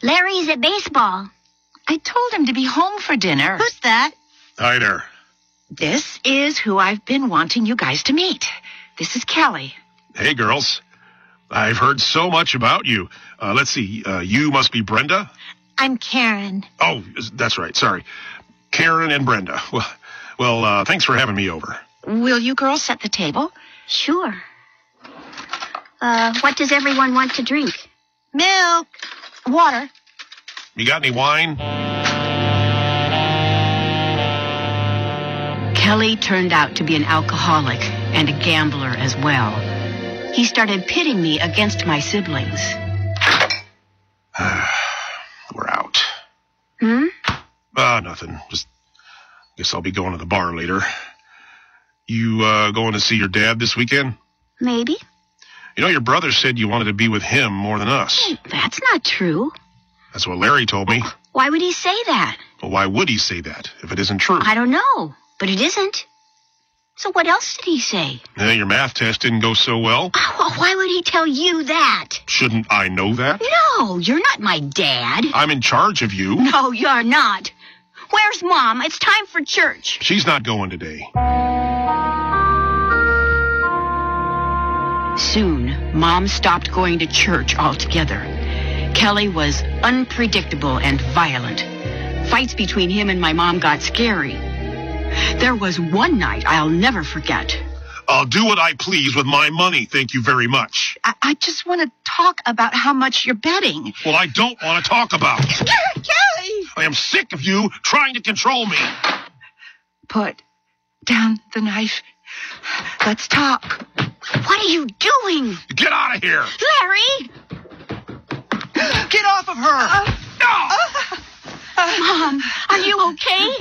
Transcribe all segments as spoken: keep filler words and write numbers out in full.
Larry's at baseball. I told him to be home for dinner. Who's that? Hi there. This is who I've been wanting you guys to meet. This is Kelly. Hey, girls. I've heard so much about you. Uh, let's see. Uh, you must be Brenda? I'm Karen. Oh, that's right. Sorry. Karen and Brenda. Well, well, uh, thanks for having me over. Will you girls set the table? Sure. Uh, what does everyone want to drink? Milk. Water. You got any wine? Kelly turned out to be an alcoholic and a gambler as well. He started pitting me against my siblings. We're out. Hmm? Ah, uh, nothing. Just guess I'll be going to the bar later. You uh, going to see your dad this weekend? Maybe. You know, your brother said you wanted to be with him more than us. That's not true. That's what Larry told me. Why would he say that? Well, why would he say that if it isn't true? I don't know, but it isn't. So what else did he say? Yeah, your math test didn't go so well. Oh, why would he tell you that? Shouldn't I know that? No, you're not my dad. I'm in charge of you. No, you're not. Where's Mom? It's time for church. She's not going today. Soon, Mom stopped going to church altogether. Kelly was unpredictable and violent. Fights between him and my mom got scary. There was one night I'll never forget. I'll do what I please with my money, thank you very much. I, I just want to talk about how much you're betting. Well, I don't want to talk about it. Kelly! I am sick of you trying to control me. Put down the knife. Let's talk. What are you doing? Get out of here. Larry! Get off of her! Uh, No! uh, uh, Mom, are you okay?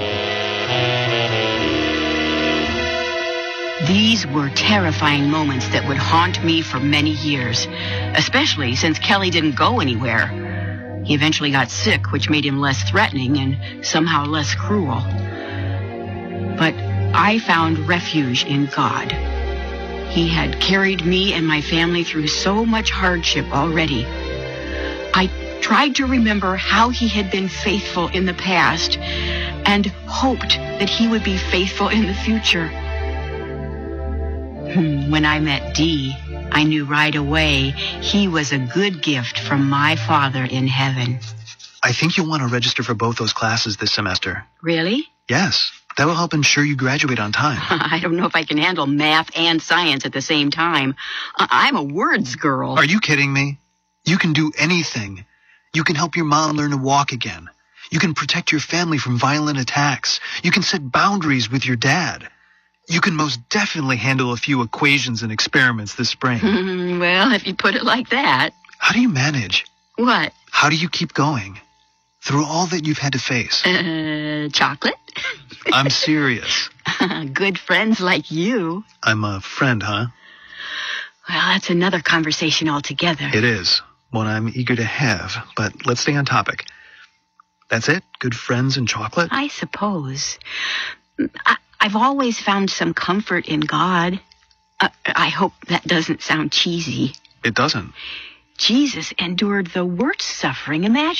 These were terrifying moments that would haunt me for many years, especially since Kelly didn't go anywhere. He eventually got sick, which made him less threatening and somehow less cruel. But I found refuge in God. He had carried me and my family through so much hardship already. I tried to remember how he had been faithful in the past and hoped that he would be faithful in the future. When I met Dee, I knew right away he was a good gift from my Father in heaven. I think you'll want to register for both those classes this semester. Really? Yes. That will help ensure you graduate on time. I don't know if I can handle math and science at the same time. I- I'm a words girl. Are you kidding me? You can do anything. You can help your mom learn to walk again. You can protect your family from violent attacks. You can set boundaries with your dad. You can most definitely handle a few equations and experiments this spring. Well, if you put it like that. How do you manage? What? How do you keep going? Through all that you've had to face. Uh, chocolate? I'm serious. Good friends like you. I'm a friend, huh? Well, that's another conversation altogether. It is. One I'm eager to have. But let's stay on topic. That's it? Good friends and chocolate? I suppose. I, I've always found some comfort in God. Uh, I hope that doesn't sound cheesy. It doesn't. Jesus endured the worst suffering imaginable.